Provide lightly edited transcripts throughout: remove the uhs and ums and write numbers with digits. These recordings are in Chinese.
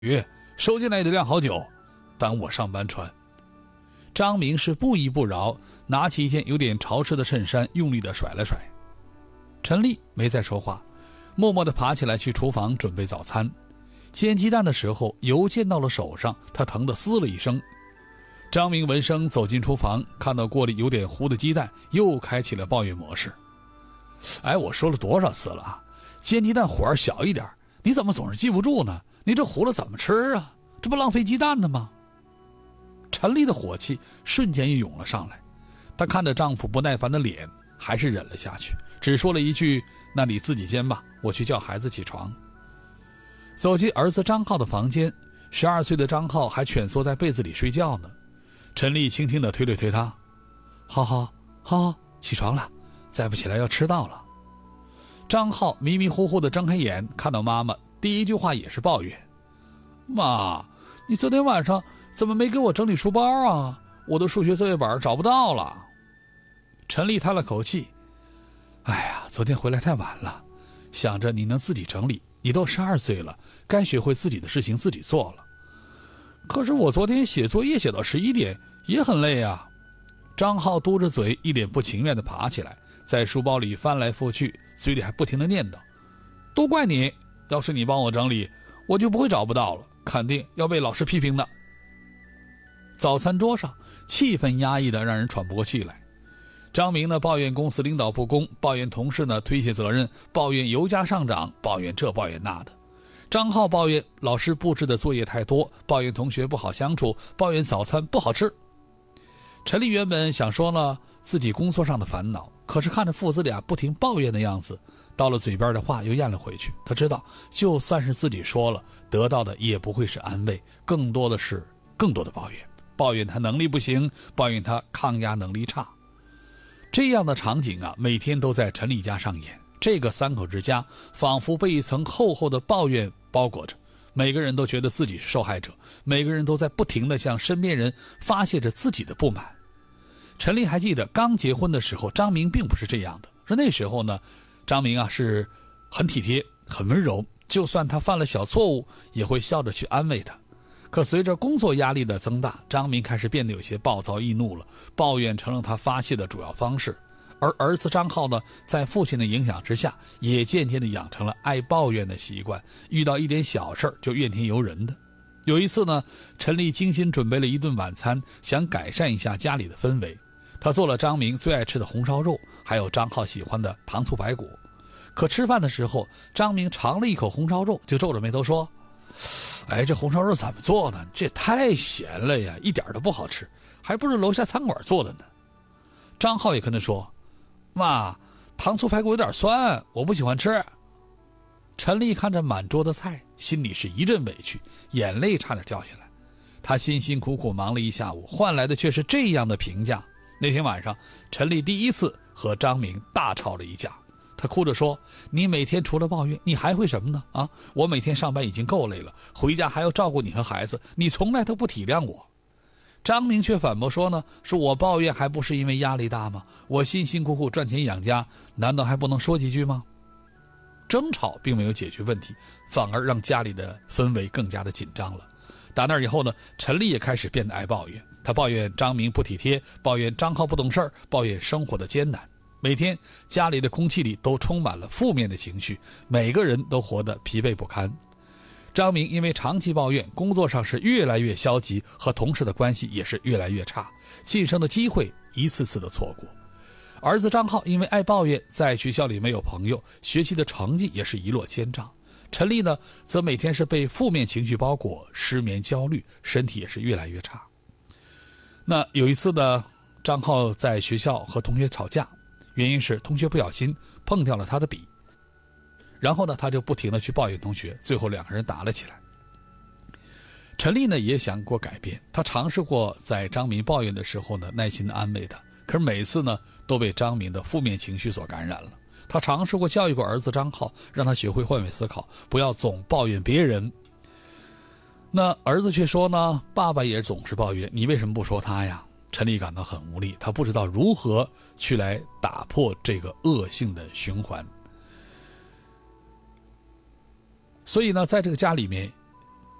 收进来也得晾好久，耽误我上班穿。张明是不依不饶，拿起一件有点潮湿的衬衫，用力地甩了甩。陈丽没再说话，默默地爬起来去厨房准备早餐。煎鸡蛋的时候，油溅到了手上，他疼得嘶了一声。张明闻声走进厨房，看到锅里有点糊的鸡蛋，又开启了抱怨模式。我说了多少次了啊，煎鸡蛋火小一点，你怎么总是记不住呢？你这糊了怎么吃啊？这不浪费鸡蛋的吗？陈丽的火气瞬间又涌了上来，她看着丈夫不耐烦的脸，还是忍了下去，只说了一句：那你自己煎吧，我去叫孩子起床。走进儿子张浩的房间，12岁的张浩还蜷缩在被子里睡觉呢。陈丽轻轻地推了推他：浩，起床了，再不起来要迟到了。张浩迷迷糊糊地睁开眼，看到妈妈，第一句话也是抱怨：妈，你昨天晚上怎么没给我整理书包啊？我的数学作业本找不到了。陈丽叹了口气：昨天回来太晚了，想着你能自己整理，你都12岁了，该学会自己的事情自己做了。可是我昨天写作业写到11点，也很累啊。张浩嘟着嘴，一脸不情愿地爬起来，在书包里翻来覆去，嘴里还不停地念叨：都怪你，要是你帮我整理，我就不会找不到了，肯定要被老师批评的。早餐桌上气氛压抑的让人喘不过气来。张明呢抱怨公司领导不公，抱怨同事呢推卸责任，抱怨油价上涨，抱怨这抱怨那的。张浩抱怨老师布置的作业太多，抱怨同学不好相处，抱怨早餐不好吃。陈丽原本想说呢自己工作上的烦恼，可是看着父子俩不停抱怨的样子，到了嘴边的话又咽了回去。他知道就算是自己说了，得到的也不会是安慰，更多的是更多的抱怨，抱怨他能力不行，抱怨他抗压能力差。这样的场景啊，每天都在陈丽家上演。这个3口之家仿佛被一层厚厚的抱怨包裹着，每个人都觉得自己是受害者，每个人都在不停地向身边人发泄着自己的不满。陈丽还记得刚结婚的时候，张明并不是这样的。说那时候呢，张明是很体贴很温柔，就算他犯了小错误也会笑着去安慰他。可随着工作压力的增大，张明开始变得有些暴躁易怒了，抱怨成了他发泄的主要方式。而儿子张浩呢，在父亲的影响之下，也渐渐地养成了爱抱怨的习惯，遇到一点小事就怨天尤人的。有一次呢，陈丽精心准备了一顿晚餐，想改善一下家里的氛围。她做了张明最爱吃的红烧肉，还有张浩喜欢的糖醋排骨。可吃饭的时候，张明尝了一口红烧肉，就皱着眉头说：这红烧肉怎么做的？这太咸了呀，一点都不好吃，还不如楼下餐馆做的呢。张浩也跟他说：妈，糖醋排骨有点酸，我不喜欢吃。陈丽看着满桌的菜，心里是一阵委屈，眼泪差点掉下来。她辛辛苦苦忙了一下午，换来的却是这样的评价。那天晚上，陈丽第一次和张明大吵了一架。她哭着说：你每天除了抱怨，你还会什么呢？我每天上班已经够累了，回家还要照顾你和孩子，你从来都不体谅我。张明却反驳说呢，是我抱怨还不是因为压力大吗？我辛辛苦苦赚钱养家，难道还不能说几句吗？争吵并没有解决问题，反而让家里的氛围更加的紧张了。打那以后呢，陈丽也开始变得爱抱怨。她抱怨张明不体贴，抱怨张浩不懂事，抱怨生活的艰难。每天家里的空气里都充满了负面的情绪，每个人都活得疲惫不堪。张明因为长期抱怨，工作上是越来越消极，和同事的关系也是越来越差，晋升的机会一次次的错过。儿子张浩因为爱抱怨，在学校里没有朋友，学习的成绩也是一落千丈。陈丽呢，则每天是被负面情绪包裹，失眠焦虑，身体也是越来越差。那有一次呢，张浩在学校和同学吵架，原因是同学不小心碰掉了他的笔。然后呢，他就不停地去抱怨同学，最后2个人打了起来。陈丽呢也想过改变，她尝试过在张明抱怨的时候呢耐心地安慰他，可是每次呢都被张明的负面情绪所感染了。她尝试过教育过儿子张浩，让他学会换位思考，不要总抱怨别人。那儿子却说呢，爸爸也总是抱怨，你为什么不说他呀？陈丽感到很无力，她不知道如何去来打破这个恶性的循环。所以呢，在这个家里面，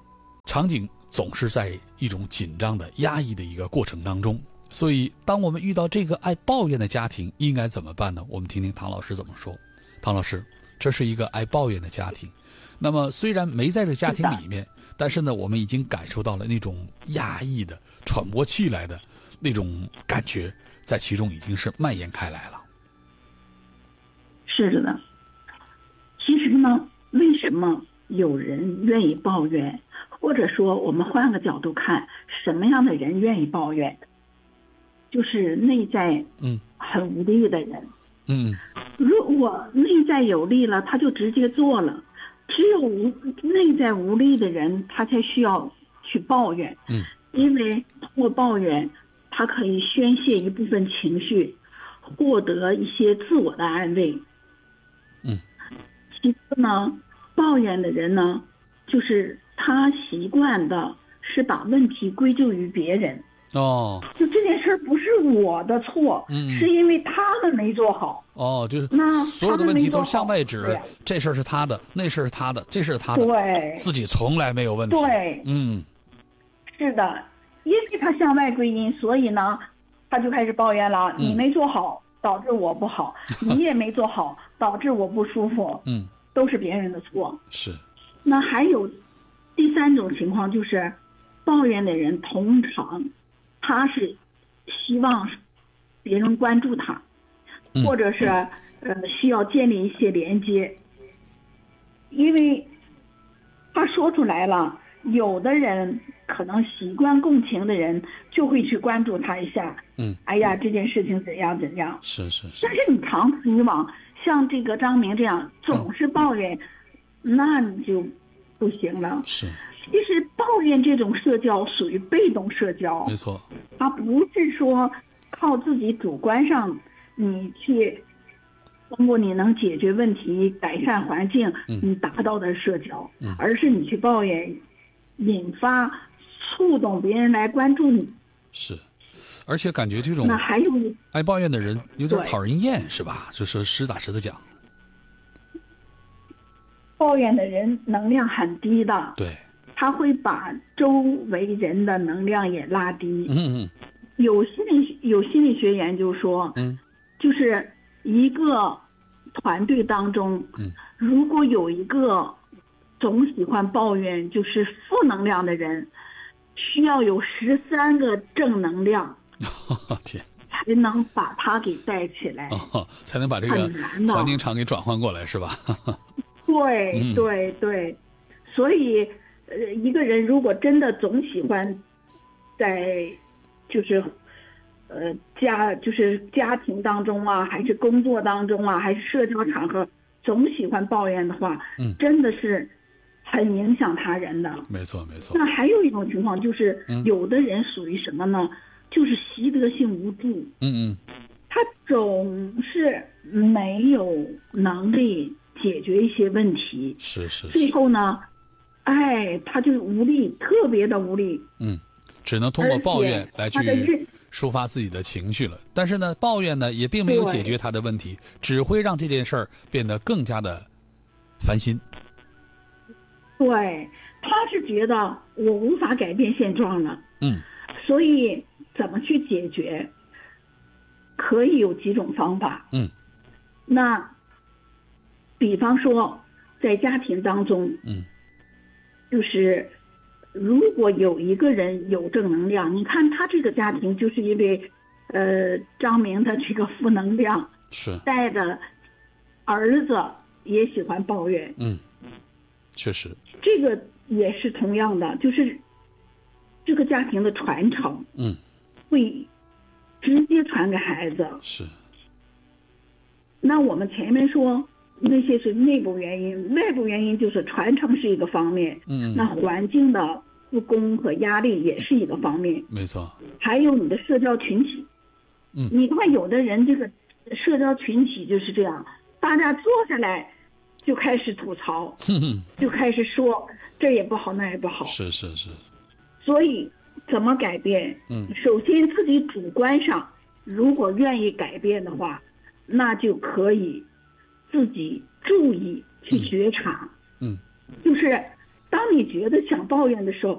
场景总是在一种紧张的压抑的一个过程当中。所以当我们遇到这个爱抱怨的家庭应该怎么办呢？我们听听唐老师怎么说。唐老师，这是一个爱抱怨的家庭，那么虽然没在这个家庭里面，但是呢我们已经感受到了那种压抑的喘不过气来的那种感觉在其中已经是蔓延开来了。 是的，其实呢，为什么有人愿意抱怨，或者说我们换个角度看，什么样的人愿意抱怨？就是内在很无力的人。如果内在有力了，他就直接做了。只有内在无力的人，他才需要去抱怨。因为通过抱怨，他可以宣泄一部分情绪，获得一些自我的安慰。其次呢，抱怨的人呢，就是他习惯的是把问题归咎于别人。就这件事不是我的错，是因为他们没做好。 就是所有的问题都向外指，这事是他的，那事是他的，这事是他的， 对， 自己从来没有问题。 对，是的，因为他向外归因，所以呢，他就开始抱怨了。你没做好，导致我不好；你也没做好，导致我不舒服。都是别人的错。 是。 那还有第三种情况，就是抱怨的人通常他是希望别人关注他，或者是需要建立一些连接，因为他说出来了，有的人可能习惯共情的人就会去关注他一下。哎呀，这件事情怎样怎样。 是。 但是你长此以往，像这个张明这样总是抱怨，那你就不行了。 是。 其实抱怨这种社交属于被动社交。 没错。 它不是说靠自己主观上你去通过你能解决问题、改善环境，你达到的社交，而是你去抱怨，引发、触动别人来关注你。 是。而且感觉这种爱抱怨的人有点讨人厌，是吧？就是实打实的讲， 抱怨的人能量很低的。 对。 他会把周围人的能量也拉低。有心理学研究说，就是一个团队当中，如果有一个总喜欢抱怨，就是负能量的人，需要有13个正能量， 天， 才能把他给带起来， 才能把这个环境场给转换过来，是吧？ 对，所以。一个人如果真的总喜欢在就是家庭当中啊，还是工作当中啊，还是社交场合总喜欢抱怨的话，真的是很影响他人的。 没错。 那还有一种情况就是，有的人属于什么呢？就是习得性无助。他总是没有能力解决一些问题。 是。 最后呢？他就无力，特别的无力。 只能通过抱怨来去抒发自己的情绪了。但是呢，抱怨呢也并没有解决他的问题，只会让这件事儿变得更加的烦心。 对，他是觉得我无法改变现状了。所以怎么去解决？可以有几种方法。那比方说在家庭当中，就是如果有一个人有正能量，你看他这个家庭就是因为张明的这个负能量， 是带着儿子也喜欢抱怨。 确实这个也是同样的，就是这个家庭的传承会直接传给孩子。 是。 那我们前面说那些是内部原因，外部原因就是传承是一个方面，那环境的不公和压力也是一个方面。 没错。 还有你的社交群体，你看有的人这个社交群体就是这样，大家坐下来就开始吐槽，就开始说这也不好那也不好。 是。 所以怎么改变？首先自己主观上如果愿意改变的话，那就可以自己注意去觉察。就是当你觉得想抱怨的时候，